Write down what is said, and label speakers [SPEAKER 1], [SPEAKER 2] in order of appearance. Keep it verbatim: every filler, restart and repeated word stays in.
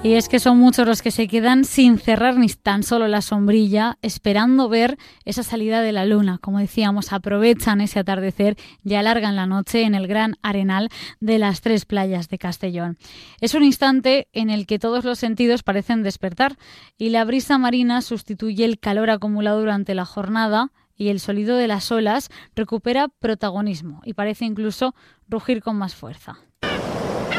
[SPEAKER 1] Y es que son muchos los que se quedan sin cerrar ni tan solo la sombrilla, esperando ver esa salida de la luna. Como decíamos, aprovechan ese atardecer y alargan la noche en el gran arenal de las tres playas de Castellón. Es un instante en el que todos los sentidos parecen despertar y la brisa marina sustituye el calor acumulado durante la jornada y el sonido de las olas recupera protagonismo y parece incluso rugir con más fuerza.